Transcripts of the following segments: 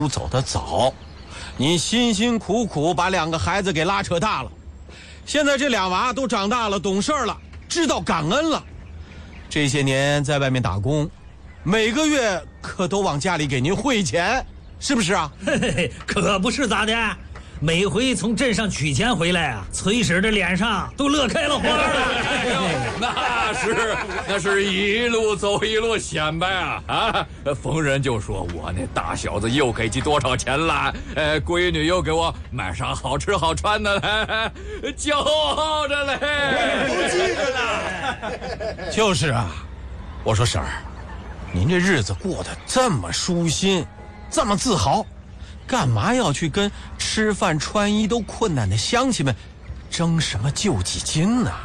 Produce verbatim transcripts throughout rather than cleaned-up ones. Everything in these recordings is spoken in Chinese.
走得早，你辛辛苦苦把两个孩子给拉扯大了，现在这俩娃都长大了，懂事了，知道感恩了。这些年在外面打工，每个月可都往家里给您汇钱，是不是啊？ 嘿嘿嘿，可不是咋的。每回从镇上取钱回来啊，崔婶的脸上都乐开了花了。 那是那是一路走一路显摆啊啊！逢人就说我那大小子又给寄多少钱了，呃，闺女又给我买啥好吃好穿的了，骄傲着嘞， 不记着呢。 就是啊，我说婶儿，您这日子过得这么舒心，这么自豪，干嘛要去跟吃饭穿衣都困难的乡亲们争什么救济金呢？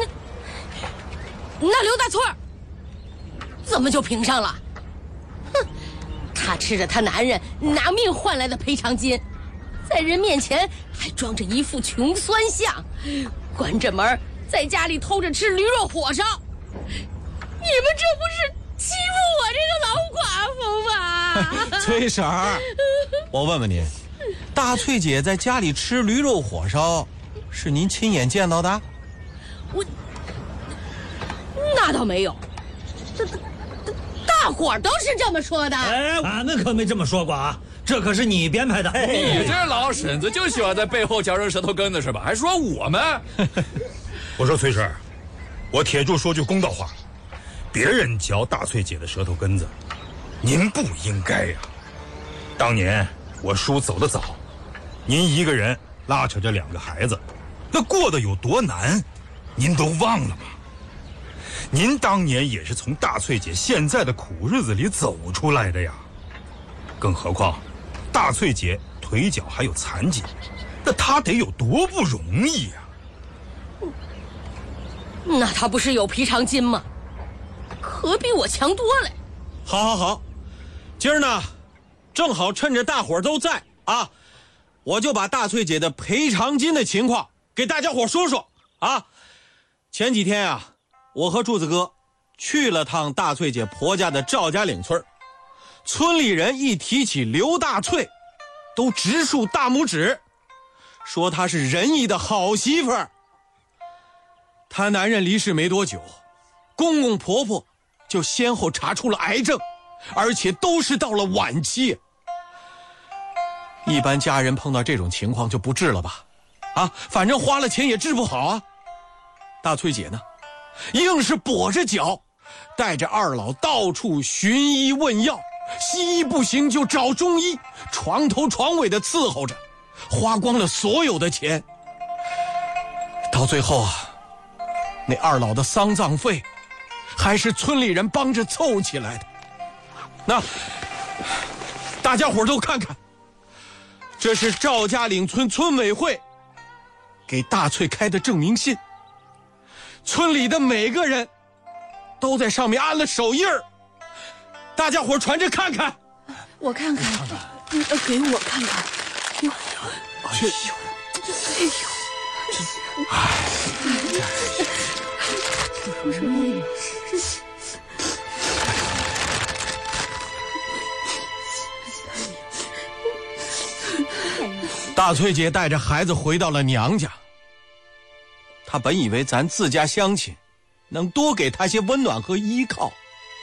那那刘大村怎么就评上了？哼，他吃着他男人拿命换来的赔偿金，在人面前还装着一副穷酸相，关着门在家里偷着吃驴肉火烧。你们这不是欺负我这个老寡妇吗？ 崔婶儿，我问问您，大翠姐在家里吃驴肉火烧，是您亲眼见到的？ 我那倒没有，这大伙儿都是这么说的。 哎，俺们可没这么说过啊，这可是你编排的。 你这老婶子就喜欢在背后嚼人舌头根子是吧？还说我们？ 我说崔婶儿，我铁柱说句公道话，别人嚼大翠姐的舌头根子，您不应该呀。当年我叔走得早，您一个人拉扯着两个孩子，那过得有多难，您都忘了吗？您当年也是从大翠姐现在的苦日子里走出来的呀。更何况，大翠姐腿脚还有残疾，那她得有多不容易呀！ 那他不是有赔偿金吗？可比我强多了。 好好好，今儿呢，正好趁着大伙儿都在啊，我就把大翠姐的赔偿金的情况给大家伙说说啊。前几天啊，我和柱子哥去了趟大翠姐婆家的赵家岭村，村里人一提起刘大翠，都直竖大拇指，说她是仁义的好媳妇儿。她男人离世没多久，公公婆婆就先后查出了癌症，而且都是到了晚期。一般家人碰到这种情况就不治了吧？啊，反正花了钱也治不好啊。大翠姐呢，硬是跛着脚，带着二老到处寻医问药，西医不行就找中医，床头床尾的伺候着，花光了所有的钱。到最后啊，那二老的丧葬费还是村里人帮着凑起来的。那大家伙都看看，这是赵家岭村村委会给大翠开的证明信，村里的每个人都在上面安了手印儿，大家伙传着看看。 我看看，你呃给我看看。哎呦， 哎呦， 哎呦， 大翠姐带着孩子回到了娘家，她本以为咱自家乡亲能多给她些温暖和依靠，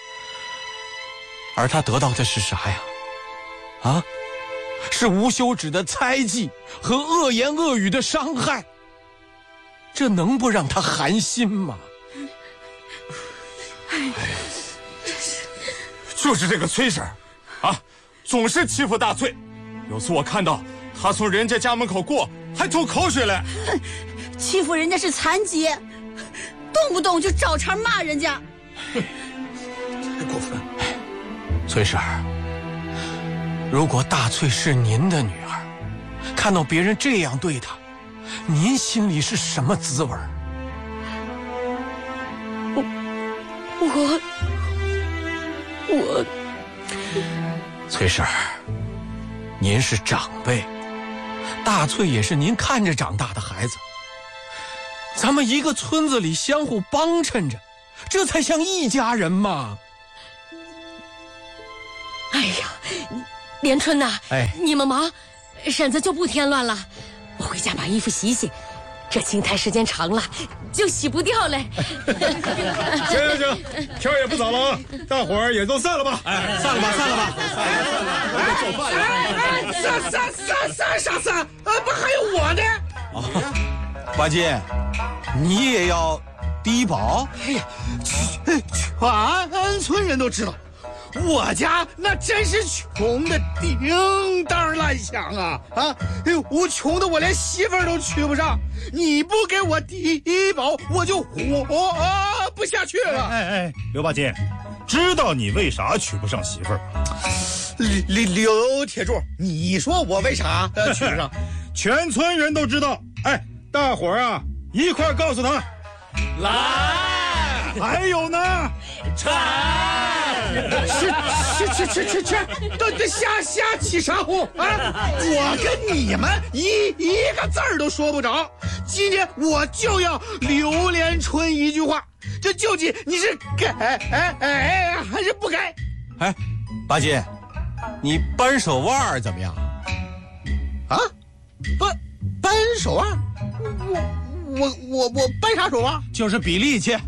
而她得到的是啥呀？啊，是无休止的猜忌和恶言恶语的伤害，这能不让她寒心吗？ 就是这个崔婶儿，啊，总是欺负大翠。有次我看到她从人家家门口过，还吐口水来。 欺负人家是残疾，动不动就找茬骂人家。 太过分！ 崔婶儿，如果大翠是您的女儿，看到别人这样对她，您心里是什么滋味？ 我我崔婶儿，您是长辈，大翠也是您看着长大的孩子，咱们一个村子里相互帮衬着，这才像一家人嘛。 哎呀， 连春呐， 哎， 你们忙，婶子就不添乱了，我回家把衣服洗洗。这青苔时间长了，就洗不掉嘞。 行行行，天也不早了啊，大伙儿也都散了吧。 哎，散了吧，散了吧。 做饭了。哎，散散散散啥散？啊，不还有我呢？ 哦，八斤，你也要低保？ 哎呀，全村人都知道。我家那真是穷的叮当乱响啊啊！我穷的我连媳妇儿都娶不上，你不给我低保，我就活不下去了。 哎哎，刘八斤，知道你为啥娶不上媳妇儿吗？ 刘刘铁柱，你说我为啥娶不上？ 全村人都知道。哎，大伙儿啊，一块告诉他。 来， 还有呢， 馋。 去去去去去去，都都瞎瞎起啥哄啊！我跟你们一一个字儿都说不着。今天我就要刘连春一句话，这究竟你是改哎哎还是不改？ 哎，八斤，你扳手腕怎么样？ 啊，扳扳手腕？我我我我扳啥手腕？ 就是比力气。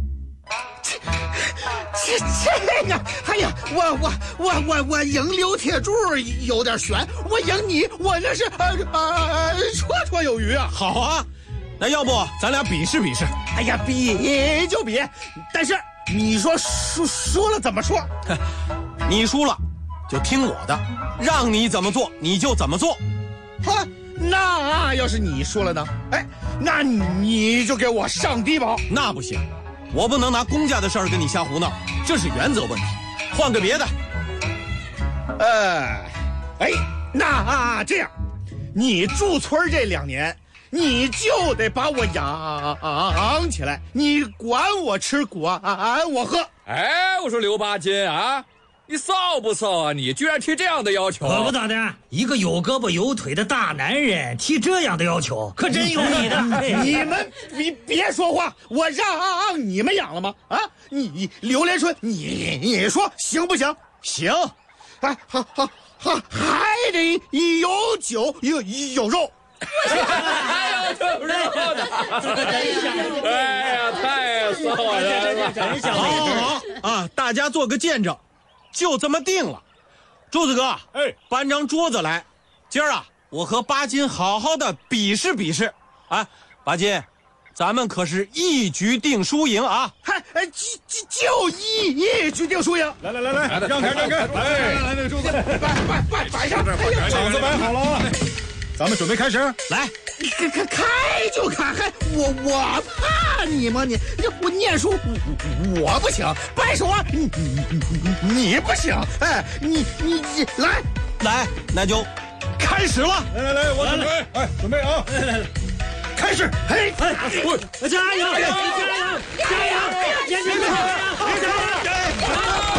这这个，哎呀，我我我我我赢刘铁柱有点悬，我赢你，我那是呃呃绰绰有余啊。 好啊，那要不咱俩比试比试？ 哎呀，比就比，但是你说输输了怎么说？ 你输了就听我的，让你怎么做你就怎么做。 哈，那要是你输了呢？哎，那你就给我上低保。 那不行。我不能拿公家的事儿跟你瞎胡闹，这是原则问题。换个别的。 呃，哎，那这样，你驻村这两年，你就得把我养起来，你管我吃，管我喝。 哎，我说刘八斤啊，你臊不臊啊？你居然提这样的要求？ 可不咋的，一个有胳膊有腿的大男人提这样的要求，可真有你的。 你们别别说话，我让你们养了吗？啊，你刘连春，你你说行不行？ 行， 哎，好好好，还得有酒有有肉。 还有这肉的，哎呀，太臊人了！ 真像好好好啊，大家做个见证。就这么定了，柱子哥， 哎， 搬张桌子来，今儿啊，我和八斤好好的比试比试，啊，八斤，咱们可是一局定输赢啊！ 还哎就就就一一局定输赢。 来来来来，让开让开，来来来，那个柱子， 摆摆摆摆上， 场子摆好了，咱们准备开始。 来， 开开开就开，还我我怕你吗？你这我念书我我不行，掰手腕你你你不行，哎，你你你来来，那就开始了。 来来来，我准备，哎，准备啊，来来来，开始，嘿， 哎，我加油，加油，加油，坚决加油，加油！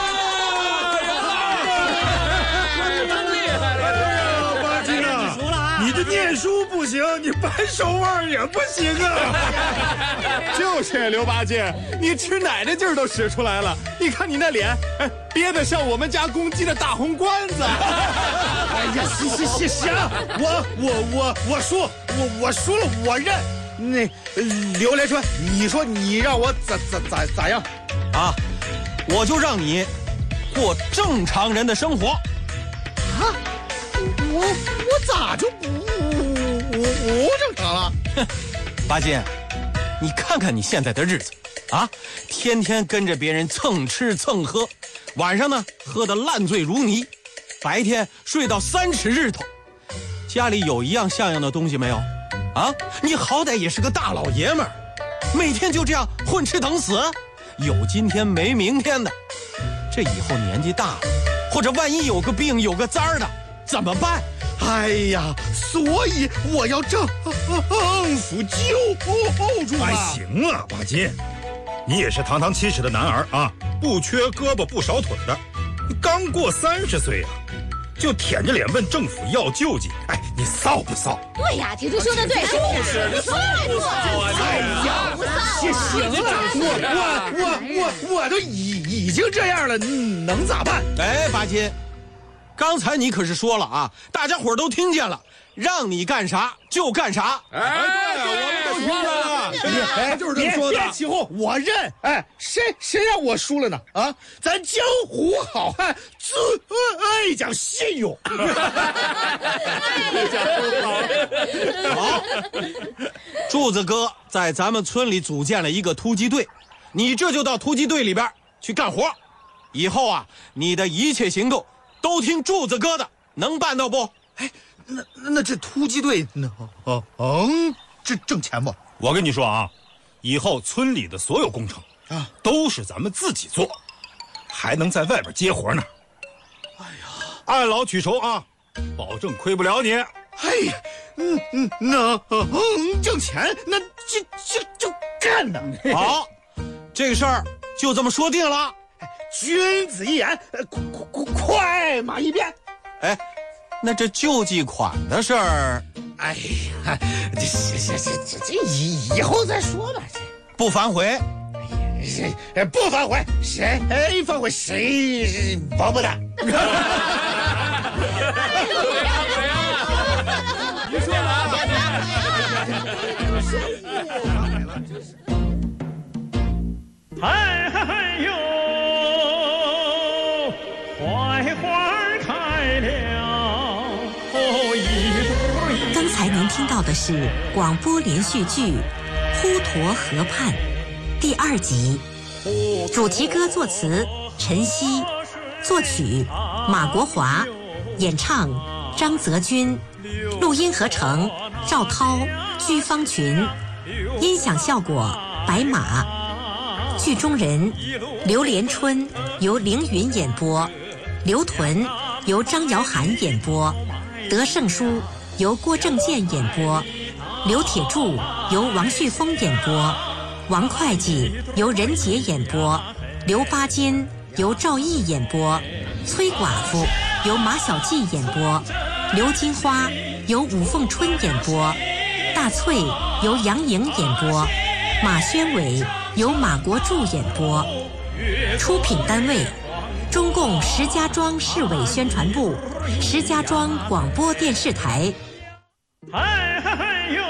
你这念书不行，你扳手腕也不行啊！ 就是刘八斤，你吃奶的劲儿都使出来了。你看你那脸，哎，憋得像我们家公鸡的大红冠子。 哎呀，行行行行，我我我我输，我我输了，我认。那刘连春，你说你让我咋咋咋咋样？ 啊，我就让你过正常人的生活。 啊，我我咋就不不不正常了？ 哼，八斤，你看看你现在的日子，啊，天天跟着别人蹭吃蹭喝，晚上呢喝得烂醉如泥，白天睡到三尺日头，家里有一样像样的东西没有？啊，你好歹也是个大老爷们儿，每天就这样混吃等死，有今天没明天的，这以后年纪大了，或者万一有个病有个灾儿的，怎么办？ 哎呀，所以我要政府救助啊！ 哎，行了，八斤，你也是堂堂七尺的男儿啊，不缺胳膊不少腿的，你刚过三十岁呀、啊，就舔着脸问政府要救济，哎，你臊不臊？ 对呀，铁柱说的对， 就是你臊不臊啊？ 哎呀，行行了，我我我我我都已已经这样了，能咋办？ 哎，八斤， 刚才你可是说了啊，大家伙都听见了，让你干啥就干啥。 哎，对，我们都听见了。 哎，就是这么说的。别起哄，我认。哎，谁谁让我输了呢？啊，咱江湖好汉自爱讲信用。 好，柱子哥在咱们村里组建了一个突击队，你这就到突击队里边去干活。以后啊，你的一切行动都听柱子哥的，能办到不？ 哎，那那这突击队能哦嗯，这挣钱不？ 我跟你说啊，以后村里的所有工程啊，都是咱们自己做，还能在外边接活呢。哎呀，按劳取酬啊，保证亏不了你。 哎呀，嗯嗯，那嗯挣钱，那就就就干呢。 好，这个事儿就这么说定了。 君子一言，快快马一鞭。 哎，那这救济款的事儿， 哎呀，这这这这这以以后再说吧。这不反悔？ 哎，不反悔，谁哎反悔谁王八蛋。 你说哪？ 嗨嗨嗨哟，槐花开了，哦一朵。 刚才您听到的是广播连续剧《滹沱河畔》第二集，主题歌作词陈曦，作曲马国华，演唱张泽军，录音合成赵涛、居方群，音响效果白马。剧中人刘连春由凌云演播，刘屯由张瑶涵演播，德胜书由郭正健演播，刘铁柱由王旭峰演播，王会计由任杰演播，刘八坚由赵毅演播，崔寡妇由马小季演播，刘金花由武凤春演播，大翠由杨颖演播，马宣伟由马国柱演播。出品单位：中共石家庄市委宣传部、石家庄广播电视台。 嗨嗨嗨哟！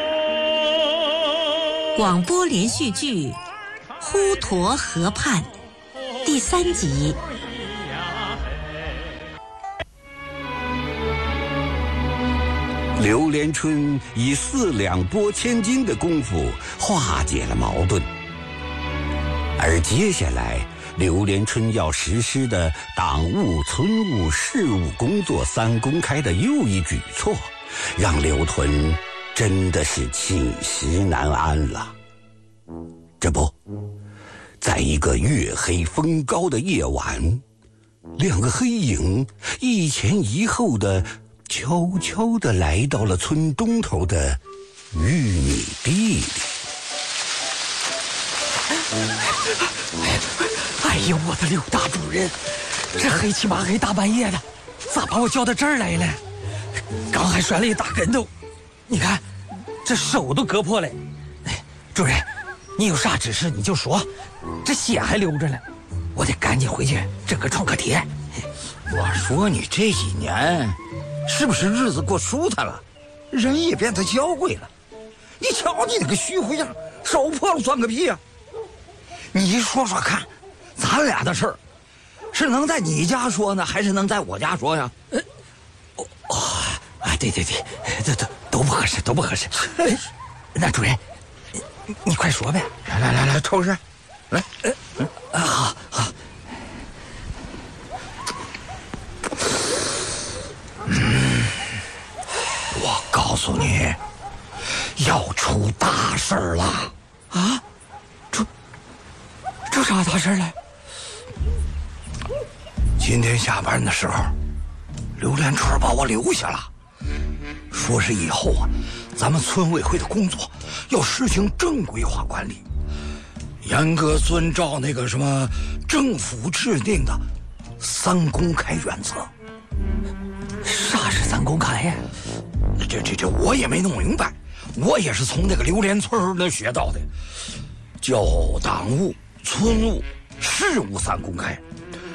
广播连续剧《滹沱河畔》第三集。 刘连春以四两拨千斤的功夫化解了矛盾，而接下来刘连春要实施的党务、村务、事务工作三公开的又一举措，让刘屯真的是寝食难安了。这不，在一个月黑风高的夜晚，两个黑影一前一后的悄悄地来到了村东头的玉米地里。 哎呀，我的刘大主人，这黑漆麻黑大半夜的，咋把我叫到这儿来了？刚还摔了一大跟头，你看这手都割破了。哎，主人，你有啥指示你就说，这血还流着呢，我得赶紧回去整个创可贴。 我说你这几年是不是日子过舒坦了，人也变得娇贵了？你瞧你那个虚乎样，手破了算个屁啊！你说说看，咱俩的事儿是能在你家说呢，还是能在我家说呀？呃， 哦，啊，对对对，这都都不合适，都不合适。那主人，你你快说呗！ 来来来来，抽试，来， 呃，啊，好好。 嗯，我告诉你，要出大事了啊！出出啥大事了？ 今天下班的时候，刘连春把我留下了，说是以后啊，咱们村委会的工作要实行正规化管理，严格遵照那个什么政府制定的三公开原则。 啥是三公开呀？ 这这这我也没弄明白，我也是从那个刘连村那学到的，叫党务、村务、事务三公开。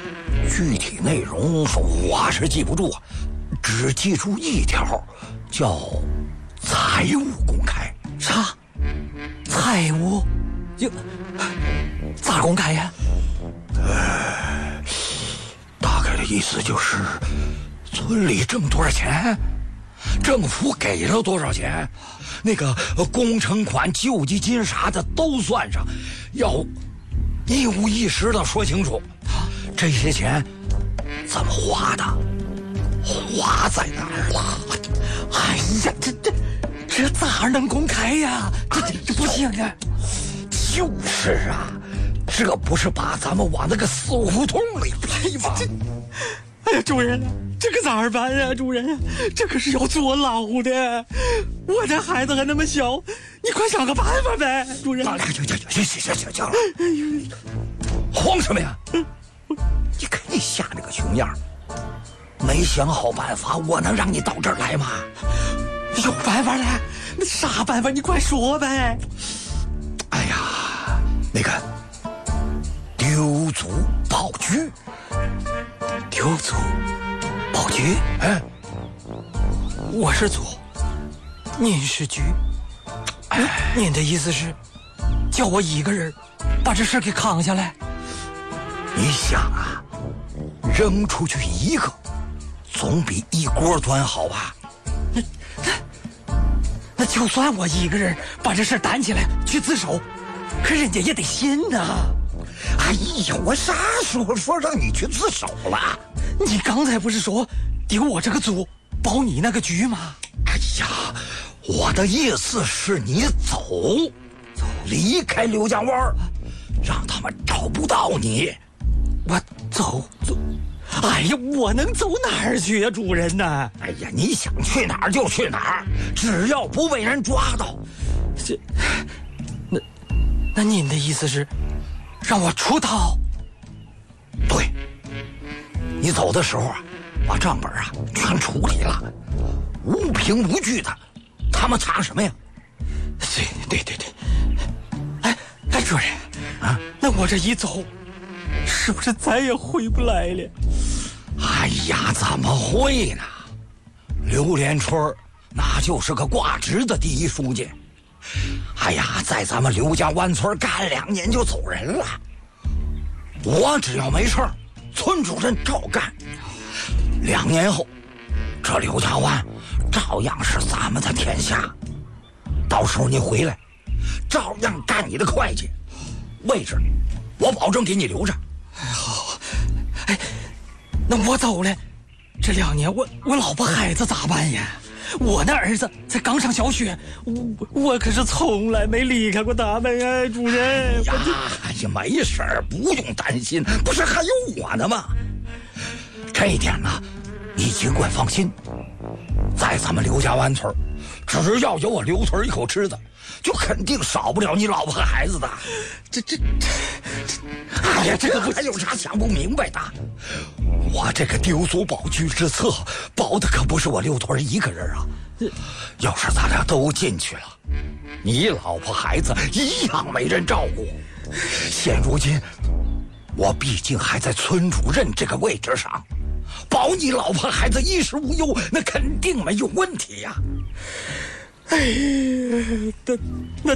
具体内容我是记不住啊，只记住一条，叫财务公开。 啥？财务？就咋公开呀？ 呃，大概的意思就是，村里挣多少钱，政府给了多少钱，那个工程款、救济金啥的都算上，要一五一十的说清楚。这些钱怎么花的，花在哪儿了？ 哎呀，这这这咋能公开呀？这这这不行啊！ 就是啊，这不是把咱们往那个死胡同里推吗？ 哎呀，主人，这可咋办呀？主人，这可是要坐牢的。我这孩子还那么小，你快想个办法呗，主人。 行行行行行行行了，慌什么呀？你看你吓那个熊样，没想好办法，我能让你到这儿来吗？ 有办法了？那啥办法？你快说呗。 哎呀，那个丢卒保车， 丢卒保车？ 哎， 我是卒，您是局。哎，您的意思是叫我一个人把这事给扛下来？ 你想啊，扔出去一个，总比一锅端好吧？ 那那那就算我一个人把这事担起来去自首，可人家也得信呐。 哎呀，我啥时候说让你去自首了？ 你刚才不是说丢我这个组保你那个局吗？ 哎呀，我的意思是你走，离开刘家湾，让他们找不到你。 我走走，哎呀，我能走哪儿去呀，主人呐？ 哎呀，你想去哪儿就去哪儿，只要不被人抓到。 这，那那您的意思是让我出逃？ 对，你走的时候啊，把账本啊全处理了，无凭无据的，他们查什么呀？ 对对对对。哎哎，主人啊，那我这一走，是不是再也回不来了？ 哎呀，怎么会呢？刘连春那就是个挂职的第一书记。哎呀，在咱们刘家湾村干两年就走人了。我只要没事儿，村主任照干。两年后，这刘家湾照样是咱们的天下。到时候你回来，照样干你的会计，位置我保证给你留着。 哎，好。哎，那我走了，这两年我我老婆孩子咋办呀？我那儿子才刚上小学，我我可是从来没离开过他们啊，主人。 哎呀，哎呀，没事儿，不用担心，不是还有我呢吗？这一点呢，你尽管放心，在咱们刘家湾村，只要有我刘屯一口吃的，就肯定少不了你老婆和孩子的。 这这这， 哎呀，这个还有啥想不明白的？我这个丢卒保车之册保的可不是我刘屯一个人啊！要是咱俩都进去了，你老婆孩子一样没人照顾。现如今，我毕竟还在村主任这个位置上，保你老婆孩子衣食无忧，那肯定没有问题呀。 哎呀，那那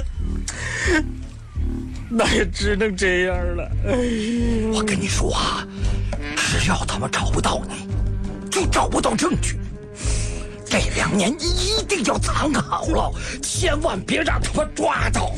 那也只能这样了。哎呀， 我跟你说啊，只要他们找不到你，就找不到证据。这两年你一定要藏好了，千万别让他们抓到。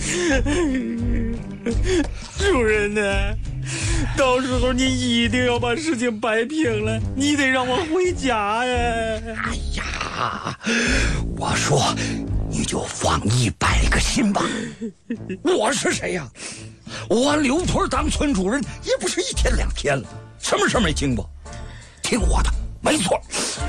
主人呢？到时候你一定要把事情摆平了，你得让我回家呀！ 哎呀，我说你就放一百个心吧。我是谁呀？我刘屯当村主任也不是一天两天了，什么事没经过？听我的，没错。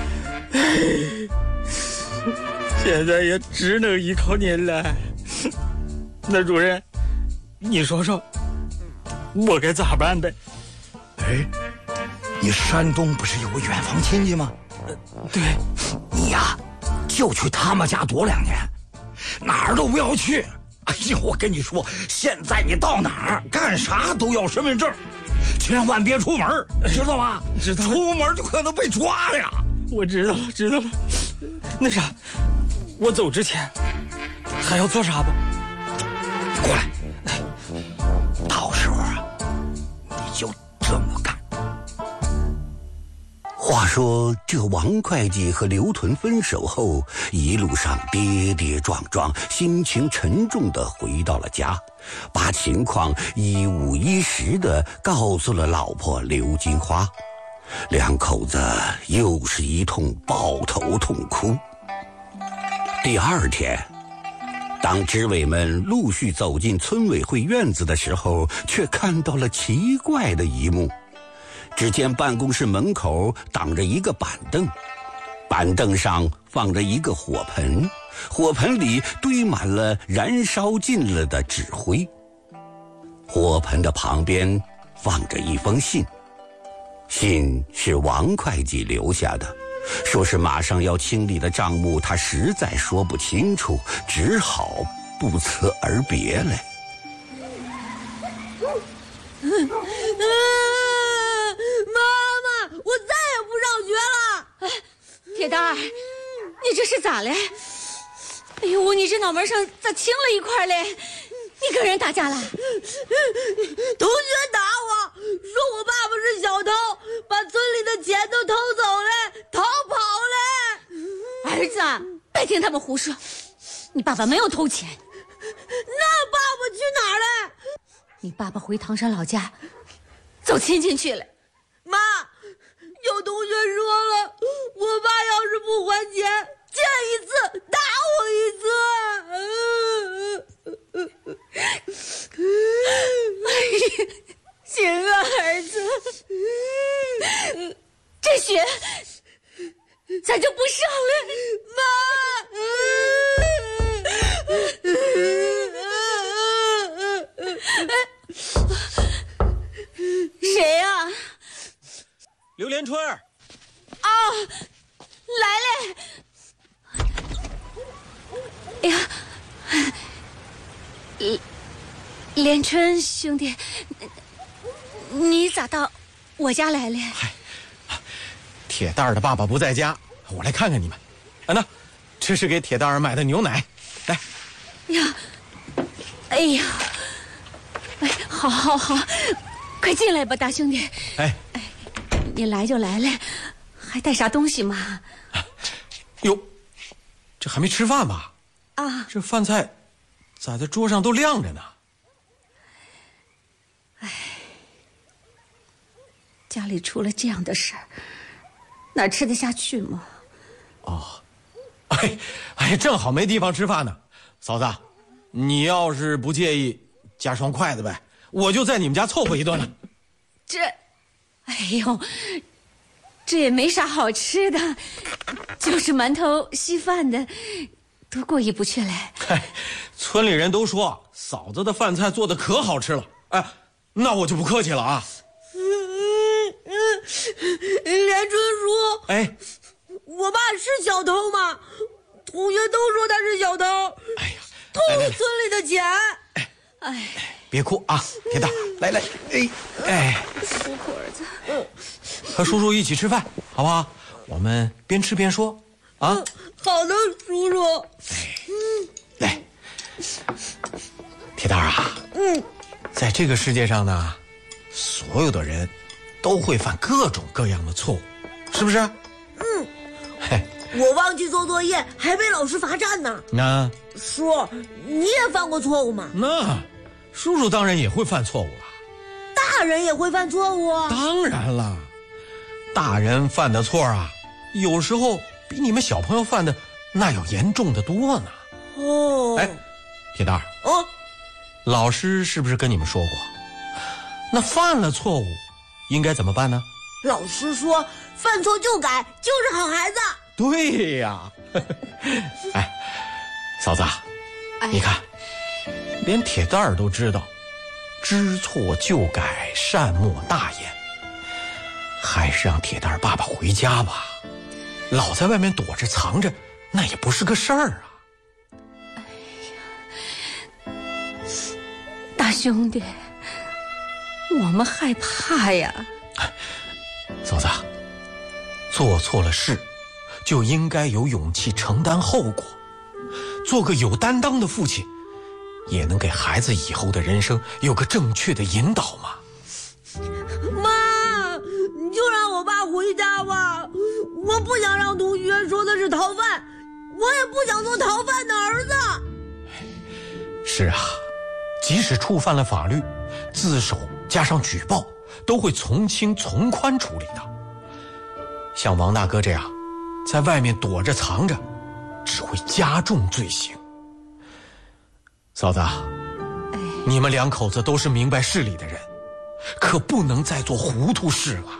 现在也只能依靠您了。那主任，你说说，我该咋办呗？ 哎，你山东不是有个远房亲戚吗？ 呃、对， 你呀，就去他们家躲两年，哪儿都不要去。哎呀，我跟你说，现在你到哪儿干啥都要身份证，去千万别出门，知道吗？ 知道， 出门就可能被抓了呀。 我知道了，知道了。那啥，我走之前还要做啥不？ 过来，到时候啊，你就这么干。 话说，这王会计和刘屯分手后，一路上跌跌撞撞，心情沉重地回到了家，把情况一五一十地告诉了老婆刘金花。两口子又是一通抱头痛哭。第二天，当支委们陆续走进村委会院子的时候，却看到了奇怪的一幕。只见办公室门口挡着一个板凳，板凳上放着一个火盆，火盆里堆满了燃烧尽了的纸灰。火盆的旁边放着一封信，信是王会计留下的，说是马上要清理的账目，他实在说不清楚，只好不辞而别了。 妈妈，我再也不上学了。 哎，铁蛋儿，你这是咋嘞？哎呦，你这脑门上咋青了一块嘞？你跟人打架了？ 同学打我，说我爸爸是小偷，把村里的钱都偷走了，逃跑了。 儿子，别听他们胡说，你爸爸没有偷钱。 那爸爸去哪儿了？ 你爸爸回唐山老家走亲戚去了。 妈，有同学说了，我爸要是不还钱，见一次打我一次。 行啊，儿子，这学咱就不上了。妈，谁呀、啊？ 刘连春。 哦，来嘞！哎呀，连连春兄弟，你咋到我家来了？ 嗨，铁蛋儿的爸爸不在家，我来看看你们。啊，那这是给铁蛋儿买的牛奶，来。 呀，哎呀，哎，好好好，快进来吧，大兄弟。 哎， 你来就来了，还带啥东西吗？ 哟，这还没吃饭吧？ 啊， 这饭菜咋在桌上都晾着呢？ 哎，家里出了这样的事儿，哪吃得下去吗？ 哦，哎哎，正好没地方吃饭呢。嫂子，你要是不介意，加双筷子呗，我就在你们家凑合一顿了。 这，哎呦，这也没啥好吃的，就是馒头稀饭的，多过意不去嘞。 嗨，村里人都说嫂子的饭菜做的可好吃了。哎，那我就不客气了啊。 嗯嗯，连春叔， 哎， 我爸是小偷吗？同学都说他是小偷。 哎呀， 偷村里的钱。 哎， 别哭啊，铁蛋，来来，哎哎， 辛苦儿子。 嗯， 和叔叔一起吃饭，好不好？我们边吃边说啊。 嗯、好的，叔叔。 哎，来，铁蛋啊， 嗯， 在这个世界上呢，所有的人都会犯各种各样的错误，是不是？ 嗯， 嘿， 我忘记做作业，还被老师罚站呢。 那叔，你也犯过错误吗？ 那叔叔当然也会犯错误了。 大人也会犯错误？ 当然了，大人犯的错啊，有时候比你们小朋友犯的那要严重的多呢。 哦， 哎，铁蛋儿， 哦， 老师是不是跟你们说过，那犯了错误应该怎么办呢？ 老师说犯错就改，就是好孩子。 对呀。哎，嫂子， 哎， 你看，连铁蛋儿都知道知错就改，善莫大焉，还是让铁蛋儿爸爸回家吧，老在外面躲着藏着，那也不是个事儿啊。 哎呀，大兄弟， 我们害怕呀。 嫂子，做错了事，就应该有勇气承担后果，做个有担当的父亲，也能给孩子以后的人生有个正确的引导嘛。 妈，你就让我爸回家吧，我不想让同学说的是逃犯，我也不想做逃犯的儿子。 是啊，即使触犯了法律，自首加上举报都会从轻从宽处理的。像王大哥这样在外面躲着藏着，只会加重罪行。嫂子，你们两口子都是明白事理的人，可不能再做糊涂事了。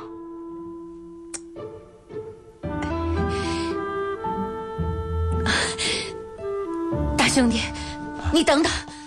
大兄弟，你等等。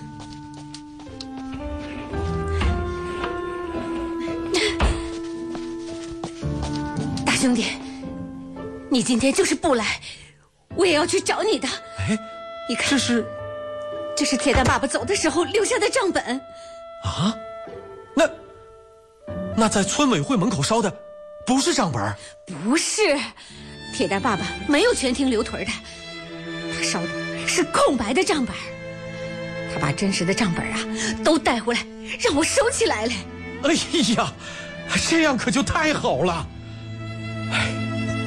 大兄弟，你今天就是不来，我也要去找你的。 哎， 你看， 这是这是铁蛋爸爸走的时候留下的账本。 啊？那那在村委会门口烧的不是账本？ 不是，铁蛋爸爸没有全听刘屯的，他烧的是空白的账本。他把真实的账本啊都带回来，让我收起来了。 哎呀，这样可就太好了。哎，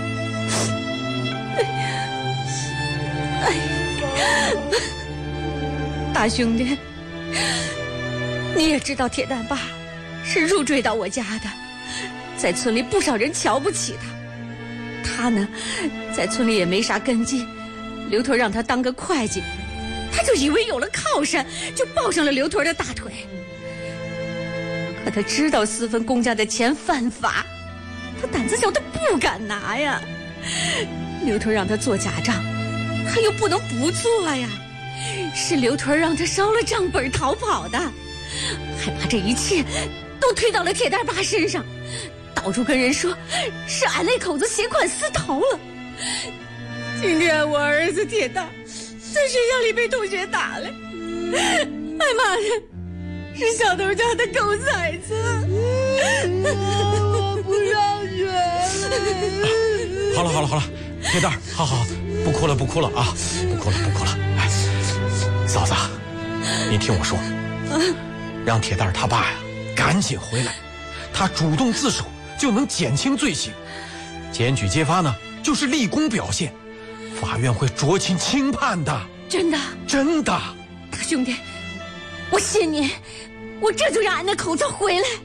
大兄弟，你也知道铁蛋爸是入赘到我家的，在村里不少人瞧不起他。他呢，在村里也没啥根基，刘屯让他当个会计，他就以为有了靠山，就抱上了刘屯的大腿。可他知道私分公家的钱犯法，他胆子小，他不敢拿呀。刘屯让他做假账，他又不能不做呀。是刘屯让他烧了账本逃跑的，还把这一切都推到了铁蛋爸身上，到处跟人说是俺那口子携款私逃了。今天我儿子铁蛋在学校里被同学打了，挨骂的是小头家的狗崽子。 我不上学了。 好了好了好了，铁蛋，好好，不哭了不哭了啊，不哭了不哭了。哎，嫂子，你听我说，让铁蛋他爸呀赶紧回来，他主动自首就能减轻罪行，检举揭发呢就是立功表现，法院会酌情轻判的。 真的？ 真的。 大兄弟，我信你，我这就让俺那口子回来。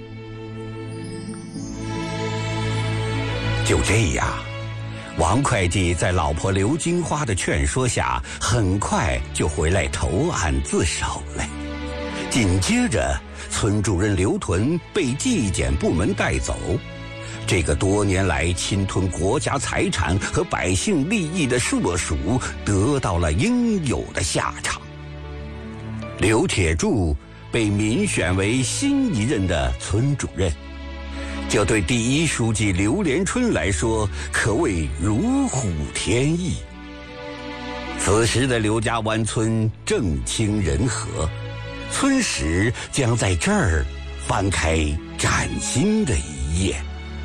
就这样，王会计在老婆刘金花的劝说下，很快就回来投案自首了。紧接着，村主任刘屯被纪检部门带走，这个多年来侵吞国家财产和百姓利益的硕鼠得到了应有的下场。刘铁柱被民选为新一任的村主任，这对第一书记刘连春来说可谓如虎添翼。此时的刘家湾村正清人和，村史将在这儿翻开崭新的一页。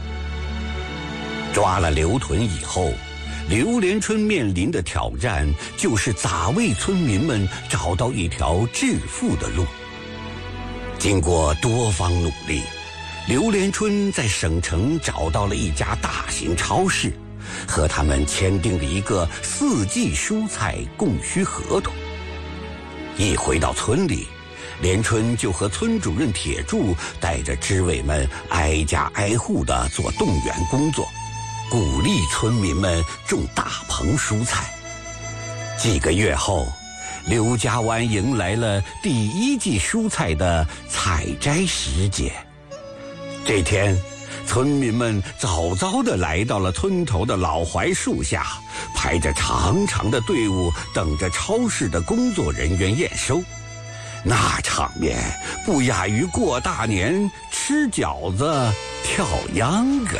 抓了刘屯以后，刘连春面临的挑战就是咋为村民们找到一条致富的路。经过多方努力，刘连春在省城找到了一家大型超市，和他们签订了一个四季蔬菜供需合同。一回到村里，连春就和村主任铁柱带着支委们挨家挨户地做动员工作，鼓励村民们种大棚蔬菜。几个月后，刘家湾迎来了第一季蔬菜的采摘时节。这天，村民们早早地来到了村头的老槐树下，排着长长的队伍，等着超市的工作人员验收。那场面不亚于过大年吃饺子跳秧歌。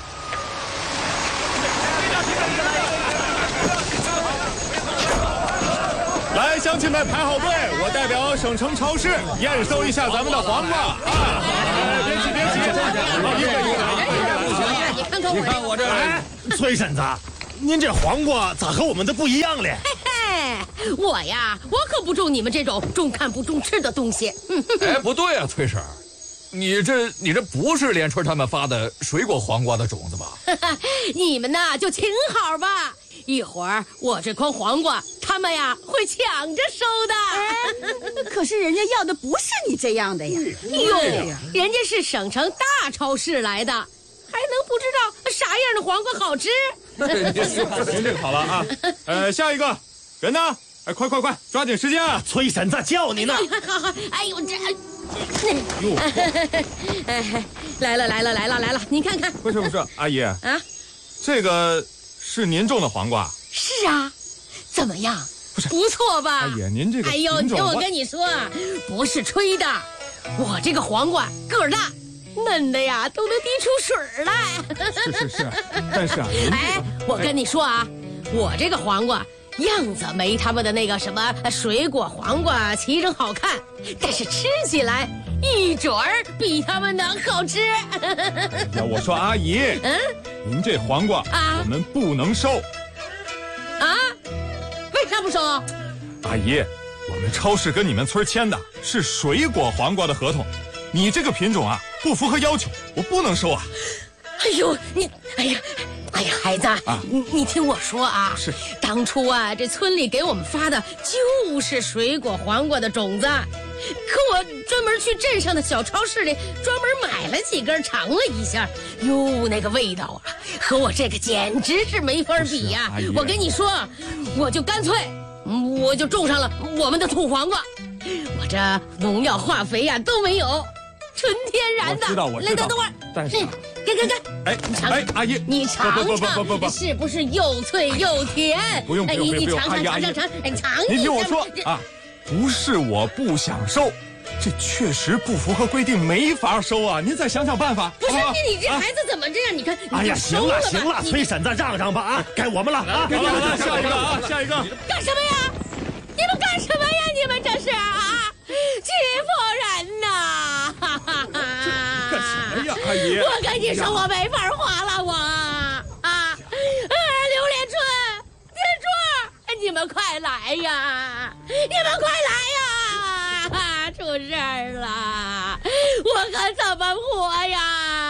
来，乡亲们排好队，我代表省城超市验收一下咱们的黄瓜啊！ 别急别急，一个一个。 你看看我， 你看我这， 哎，崔婶子，您这黄瓜咋和我们的不一样嘞？ 嘿嘿，我呀，我可不种你们这种重看不重吃的东西。 哎，不对啊，崔婶儿，你这你这不是连春他们发的水果黄瓜的种子吧？ 你们呐就请好吧，一会儿我这筐黄瓜，他们呀会抢着收的。 哎，可是人家要的不是你这样的呀！ 哟，人家是省城大超市来的，还能不知道啥样的黄瓜好吃？ 您这个好了啊，呃，下一个人呢？哎，快快快，抓紧时间啊！ 崔婶子叫你呢。 好好，哎呦这，哟，哎，来了来了来了来了，你看看。 不是不是，阿姨啊， 这个是您种的黄瓜？ 是啊，怎么样？ 不是不错吧？ 阿姨，您这个哎呦， 品种听我跟你说啊，不是吹的，我这个黄瓜个儿大。嫩的呀，都能滴出水来。 是是是，但是啊，您这个哎，我跟你说啊，我这个黄瓜样子没他们的那个什么水果黄瓜齐整好看，但是吃起来一准儿比他们能好吃。 呀，我说阿姨， 嗯， 您这黄瓜啊， 我们不能收。 啊？为啥不收？ 阿姨，我们超市跟你们村签的是水果黄瓜的合同。你这个品种啊，不符合要求，我不能收啊！ 哎呦，你，哎呀，哎呀，孩子，啊、你你听我说啊， 是当初啊，这村里给我们发的就是水果黄瓜的种子，可我专门去镇上的小超市里专门买了几根尝了一下，哟，那个味道啊，和我这个简直是没法比呀、啊！我跟你说，我就干脆，我就种上了我们的土黄瓜，我这农药化肥呀、啊、都没有。纯天然的， 我知道，我知道。 来，等等会儿， 但是， 给给给， 哎， 你尝， 哎，阿姨， 你尝尝， 不不不不不， 是不是又脆又甜？ 不用不用不用， 你尝尝尝尝尝，哎，尝一下。 您听我说啊，不是我不想收，这确实不符合规定，没法收啊！您再想想办法。 不是你，你这孩子怎么这样？你看， 哎呀，行了行了，崔婶子让让吧啊，该我们了啊！ 好了好了，下一个啊，下一个。 干什么呀？你们干什么呀？你们这是啊？欺负人呐！ 干什么呀，阿姨？ 我跟你说，我没法花了，我啊！啊，榴莲春、天柱，你们快来呀！你们快来呀！出事儿了，我可怎么活呀？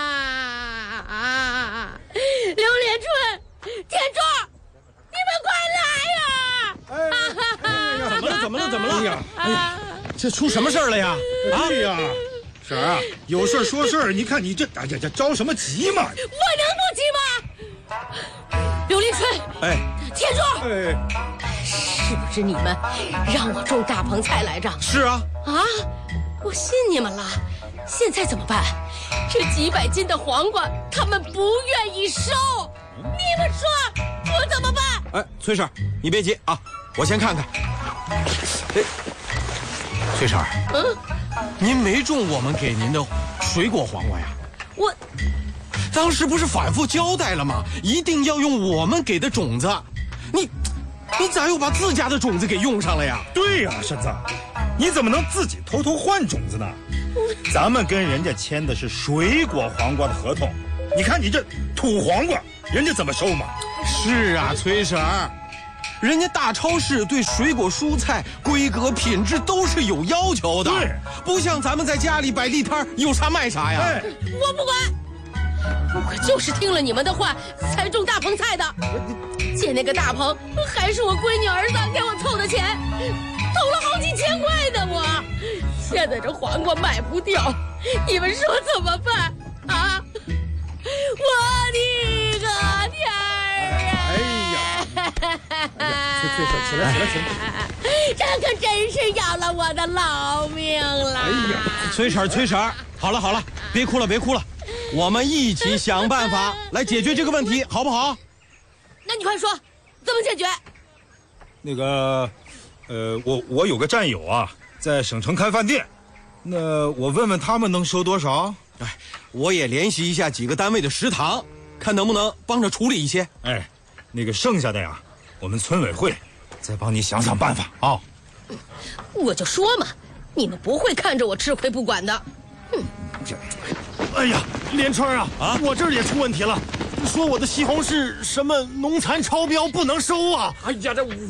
啊！榴莲春、天柱，你们快来呀！ 哎，怎么了？怎么了？怎么了？ 哎呀，哎呀， 这出什么事儿了呀？ 啊呀，婶儿啊，有事说事儿。你看你这，哎呀，这着什么急嘛？ 我能不急吗？榴莲春， 哎， 天柱， 哎， 是不是你们让我种大棚菜来着？ 是啊。 啊，我信你们了。现在怎么办？这几百斤的黄瓜，他们不愿意收。你们说我怎么办？ 哎，崔婶，你别急啊，我先看看。哎，崔婶， 嗯， 您没种我们给您的水果黄瓜呀？ 我当时不是反复交代了吗？一定要用我们给的种子。你，你咋又把自家的种子给用上了呀？ 对呀，婶子，你怎么能自己偷偷换种子呢？咱们跟人家签的是水果黄瓜的合同，你看你这土黄瓜，人家怎么收嘛？ 是啊，崔婶儿，人家大超市对水果蔬菜规格品质都是有要求的， 对， 不像咱们在家里摆地摊有啥卖啥呀。 哎， 我不管，我就是听了你们的话才种大棚菜的。建那个大棚还是我闺女儿子给我凑的钱，投了好几千块的我。现在这黄瓜卖不掉，你们说怎么办啊？我的个天儿啊！ 哎呀，崔崔婶，起来起来起来！ 这可真是要了我的老命了！ 哎呀， 崔婶，崔婶，好了好了，别哭了别哭了，我们一起想办法来解决这个问题，好不好？ 那你快说，怎么解决？ 那个，呃，我我有个战友啊，在省城开饭店，那我问问他们能收多少？ 哎，我也联系一下几个单位的食堂，看能不能帮着处理一些。 哎，那个剩下的呀，我们村委会再帮你想想办法啊。 我就说嘛，你们不会看着我吃亏不管的。哼， 哎呀，连春啊，啊，我这儿也出问题了，说我的西红柿什么农残超标不能收啊！ 哎呀，这